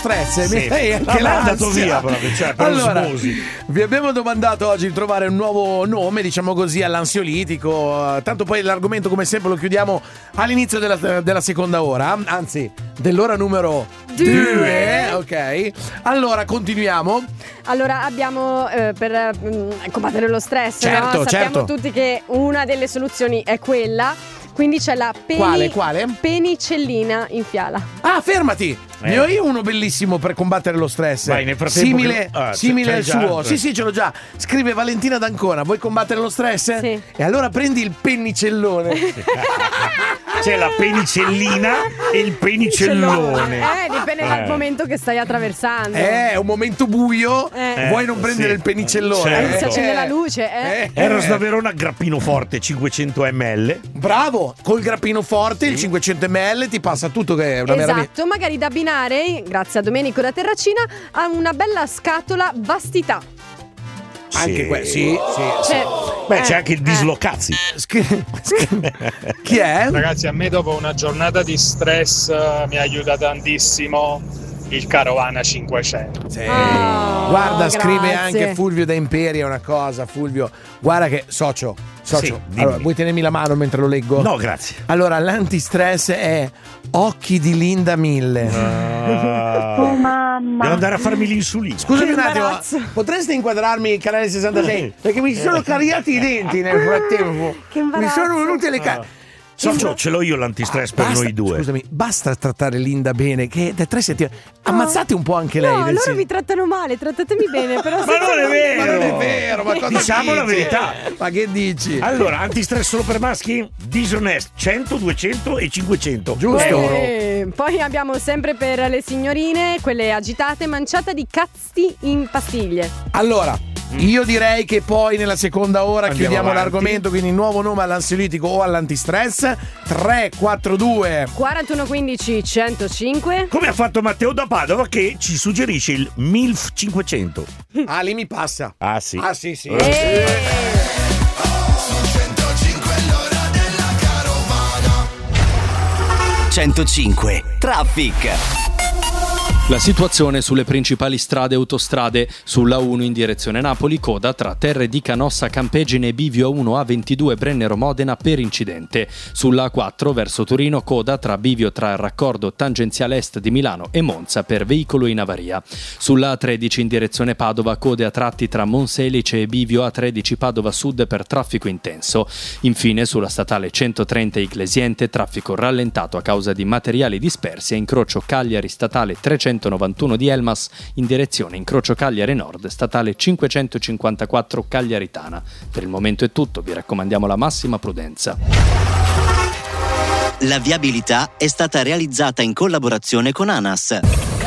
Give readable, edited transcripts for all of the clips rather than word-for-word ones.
stress. Sì. Anche l'ha andato via proprio, cioè, per osmosi. Vi abbiamo domandato oggi di trovare un nuovo nome, diciamo così, all'ansiolitico. Tanto poi l'argomento, come sempre, lo chiudiamo all'inizio della seconda ora, anzi, dell'ora numero 2. Ok. Allora, continuiamo. Allora, abbiamo per combattere lo stress, certo, no? Sappiamo certo. tutti che una delle soluzioni è quella. Quindi c'è la Quale? penicillina in fiala. Ah, fermati! Ne ho io uno bellissimo per combattere lo stress. Vai, nel frattempo simile c'è al già, suo. Sì, ce l'ho già. Scrive Valentina d'Ancona. Vuoi combattere lo stress? Sì. E allora prendi il pennicellone. C'è la penicellina e il penicellone. Dipende dal momento che stai attraversando. È un momento buio. Vuoi non prendere il penicellone? Certo. Si accende la luce. Eros da Verona, grappino forte 500 ml. Bravo, col grappino forte, il 500 ml ti passa tutto, che è una meraviglia. Esatto, magari da abbinare, grazie a Domenico da Terracina, a una bella scatola vastità. Anche sì. Beh, c'è anche il dislocazzi. Chi è? Ragazzi, a me dopo una giornata di stress mi aiuta tantissimo il Carovana 500. Sì. grazie. Guarda, scrive anche Fulvio da Imperia una cosa. Fulvio, guarda che socio. Sì, allora, vuoi tenermi la mano mentre lo leggo? No, grazie. Allora, l'antistress è Occhi di Linda Mille. Oh mamma. Devo andare a farmi l'insulina. Scusami un attimo, potreste inquadrarmi il canale 66? Perché mi sono cariati i denti nel frattempo. Che imbarazzo. Mi sono venute le Socio, ce l'ho io l'antistress per noi due. Scusami, basta trattare Linda bene, che da 3 settimane. Ammazzate un po' anche lei. No, loro mi trattano male, trattatemi bene. Però Ma non è vero! Ma non è vero, ma cosa diciamo dici? la verità. Ma che dici? Allora, antistress solo per maschi? Dishonest 100, 200 e 500 Giusto. euro. Poi abbiamo sempre per le signorine, quelle agitate, manciata di cazzi in pastiglie. Allora, io direi che poi nella seconda ora Andiamo chiudiamo avanti. l'argomento, quindi nuovo nome all'ansiolitico o all'antistress. 342 41 15 105. Come ha fatto Matteo da Padova, che ci suggerisce il MILF 500. Ah, lì mi passa. Ah sì. Ah sì, sì. 105 Traffic. La situazione sulle principali strade e autostrade: sulla 1 in direzione Napoli, coda tra Terre di Canossa Campegine e Bivio A1 A22 Brennero Modena per incidente. Sulla A4 verso Torino, coda tra Bivio tra il raccordo tangenziale est di Milano e Monza per veicolo in avaria. Sulla A13 in direzione Padova, code a tratti tra Monselice e Bivio A13 Padova Sud per traffico intenso. Infine sulla statale 130 Iglesiente, traffico rallentato a causa di materiali dispersi a incrocio Cagliari statale 391 di Elmas in direzione incrocio Cagliari Nord, statale 554 Cagliaritana. Per il momento è tutto, vi raccomandiamo la massima prudenza. La viabilità è stata realizzata in collaborazione con ANAS.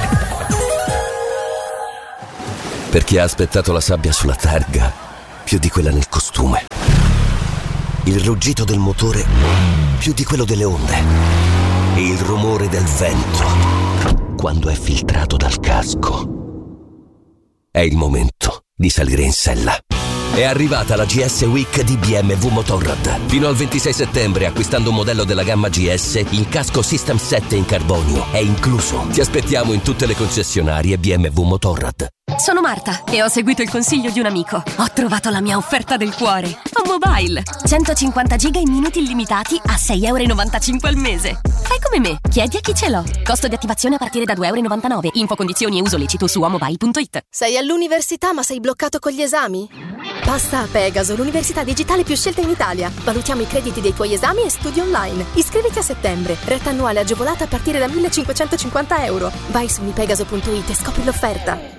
Per chi ha aspettato la sabbia sulla targa più di quella nel costume, il ruggito del motore più di quello delle onde e il rumore del vento quando è filtrato dal casco. È il momento di salire in sella. È arrivata la GS Week di BMW Motorrad. Fino al 26 settembre, acquistando un modello della gamma GS, il casco System 7 in carbonio è incluso. Ti aspettiamo in tutte le concessionarie BMW Motorrad. Sono Marta e ho seguito il consiglio di un amico. Ho trovato la mia offerta del cuore. O-Mobile. 150 giga in minuti illimitati a €6,95 al mese. Fai come me, chiedi a chi ce l'ho. Costo di attivazione a partire da €2,99. Info, condizioni e uso lecito su omobile.it. Sei all'università ma sei bloccato con gli esami? Passa a Pegaso, l'università digitale più scelta in Italia. Valutiamo i crediti dei tuoi esami e studi online. Iscriviti a settembre. Retta annuale agevolata a partire da €1.550. Vai su unipegaso.it e scopri l'offerta.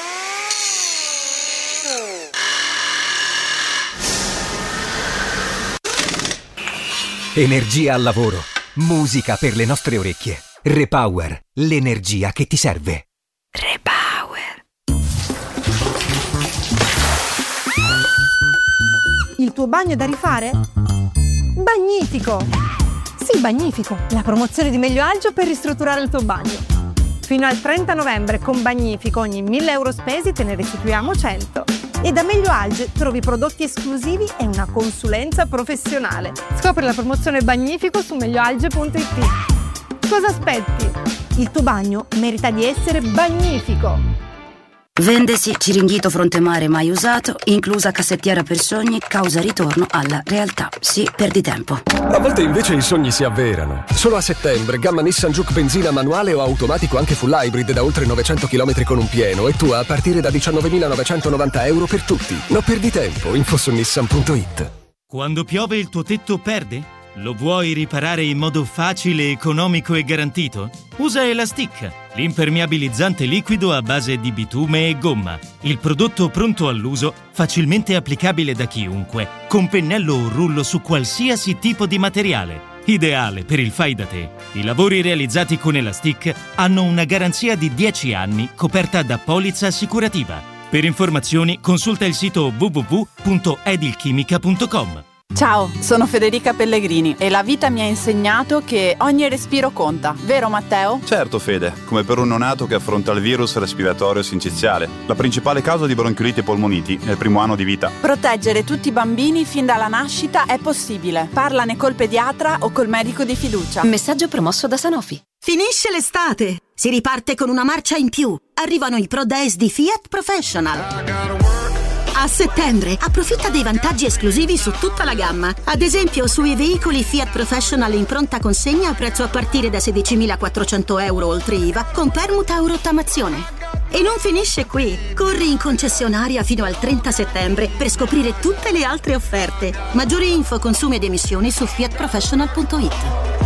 Energia al lavoro, musica per le nostre orecchie. Repower, l'energia che ti serve. Repower. Il tuo bagno è da rifare? Bagnifico! Sì, Bagnifico, la promozione di Meglio Agio per ristrutturare il tuo bagno. Fino al 30 novembre con Bagnifico ogni 1.000 euro spesi te ne restituiamo 100. E da Meglio Alge trovi prodotti esclusivi e una consulenza professionale. Scopri la promozione Bagnifico su meglioalge.it. Cosa aspetti? Il tuo bagno merita di essere bagnifico. Vendesi Ciringhito Frontemare mai usato, inclusa cassettiera per sogni, causa ritorno alla realtà. Sì, perdi tempo. A volte invece i sogni si avverano. Solo a settembre, gamma Nissan Juke benzina manuale o automatico anche full hybrid da oltre 900 km con un pieno e tua a partire da 19.990 euro per tutti. Non perdi tempo, info su nissan.it. Quando piove il tuo tetto perde? Lo vuoi riparare in modo facile, economico e garantito? Usa Elastic, l'impermeabilizzante liquido a base di bitume e gomma. Il prodotto pronto all'uso, facilmente applicabile da chiunque, con pennello o rullo su qualsiasi tipo di materiale. Ideale per il fai da te. I lavori realizzati con Elastic hanno una garanzia di 10 anni coperta da polizza assicurativa. Per informazioni consulta il sito www.edilchimica.com. Ciao, sono Federica Pellegrini e la vita mi ha insegnato che ogni respiro conta, vero Matteo? Certo Fede, come per un neonato che affronta il virus respiratorio sinciziale, la principale causa di bronchiolite e polmoniti nel primo anno di vita. Proteggere tutti i bambini fin dalla nascita è possibile. Parlane col pediatra o col medico di fiducia. Messaggio promosso da Sanofi. Finisce l'estate, si riparte con una marcia in più. Arrivano i Pro Days di Fiat Professional. A settembre approfitta dei vantaggi esclusivi su tutta la gamma. Ad esempio sui veicoli Fiat Professional in pronta consegna a prezzo a partire da 16.400 euro oltre IVA con permuta o rottamazione. E non finisce qui. Corri in concessionaria fino al 30 settembre per scoprire tutte le altre offerte. Maggiori info, consumi ed emissioni su fiatprofessional.it.